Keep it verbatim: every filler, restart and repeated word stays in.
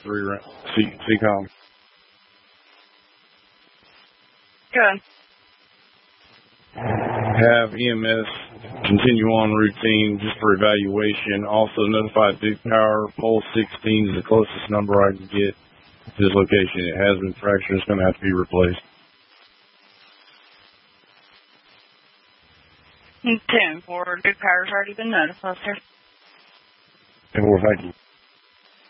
three C CCOM. Good. Have E M S continue on routine just for evaluation. Also notify Duke Power. Pole sixteen is the closest number I can get to this location. It has been fractured. It's going to have to be replaced. ten four, Duke Power's already been notified, sir. ten four, thank you.